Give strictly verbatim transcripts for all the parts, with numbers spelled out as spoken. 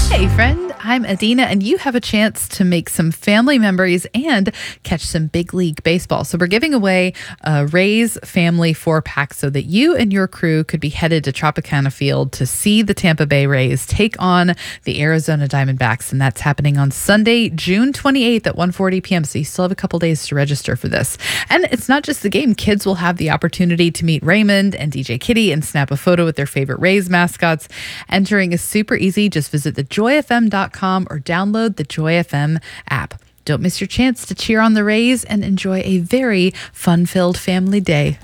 Hey friend, I'm Adina, and you have a chance to make some family memories and catch some big league baseball. So we're giving away a Rays family four pack so that you and your crew could be headed to Tropicana Field to see the Tampa Bay Rays take on the Arizona Diamondbacks, and that's happening on Sunday, June twenty-eighth at one forty p.m. So you still have a couple days to register for this. And it's not just the game. Kids will have the opportunity to meet Raymond and D J Kitty and snap a photo with their favorite Rays mascots. Entering is super easy. Just visit the joy f m dot com or download the Joy F M app. Don't miss your chance to cheer on the Rays and enjoy a very fun-filled family day.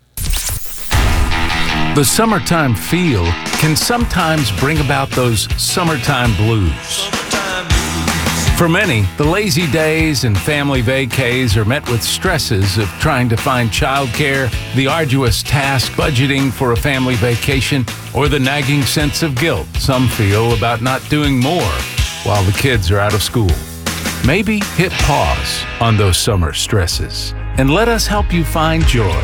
The summertime feel can sometimes bring about those summertime blues. For many, the lazy days and family vacays are met with stresses of trying to find childcare, the arduous task budgeting for a family vacation, or the nagging sense of guilt some feel about not doing more while the kids are out of school. Maybe hit pause on those summer stresses and let us help you find joy.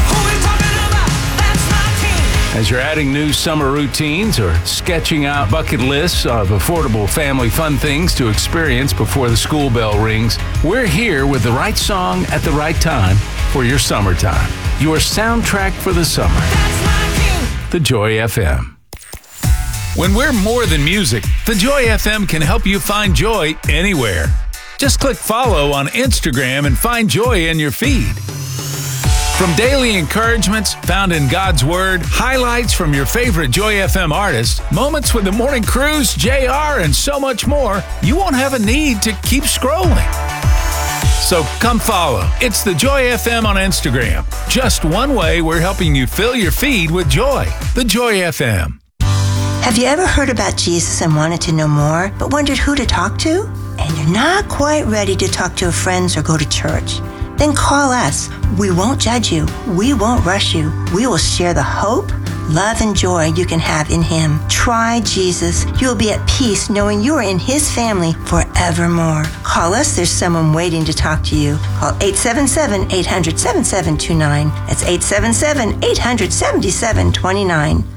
As you're adding new summer routines or sketching out bucket lists of affordable family fun things to experience before the school bell rings, we're here with the right song at the right time for your summertime. Your soundtrack for the summer. The Joy F M. When we're more than music, the Joy F M can help you find joy anywhere. Just click follow on Instagram and find joy in your feed. From daily encouragements found in God's Word, highlights from your favorite Joy F M artists, moments with the morning cruise, J R, and so much more, you won't have a need to keep scrolling. So come follow. It's the Joy F M on Instagram. Just one way we're helping you fill your feed with joy. The Joy F M. Have you ever heard about Jesus and wanted to know more, but wondered who to talk to? And you're not quite ready to talk to friends or go to church? Then call us. We won't judge you. We won't rush you. We will share the hope, love, and joy you can have in Him. Try Jesus. You'll be at peace knowing you are in His family forevermore. Call us. There's someone waiting to talk to you. Call eight seven seven, eight hundred, seven seven two nine. That's eight seven seven, eight hundred, seven seven two nine.